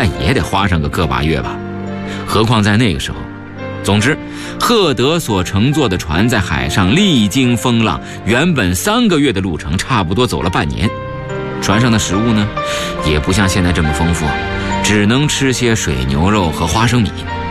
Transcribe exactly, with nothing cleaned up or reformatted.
该也得花上个个把月吧。何况在那个时候，总之，赫德所乘坐的船在海上历经风浪，原本三个月的路程，差不多走了半年。船上的食物呢，也不像现在这么丰富，只能吃些水牛肉和花生米。